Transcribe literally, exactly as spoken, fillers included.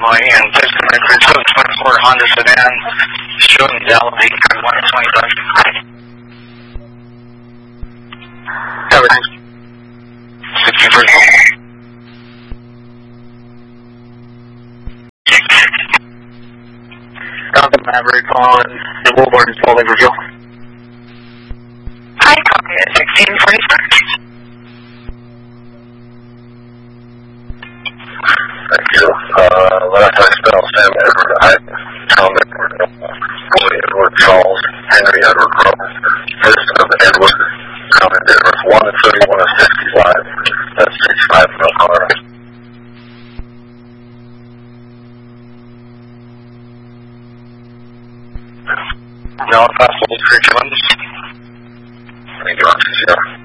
Illinois, and Piston Record seven twenty-four Honda sedan, showing Dallas one twenty-five. Covered. sixty-first. Falcon Maverick on the Woolborn Spalding Review. Hi, copy at sixteen forty-five. Thank you. Uh, last I spelled Sam Edward, I, Tom Edward, Willie Edward, Charles, Henry Edward, Robert, first of Edward, Tom Edward, one and thirty-one of sixty-five. That's sixty-five in Colorado. No, possible three kilometers. Thank you, Roger.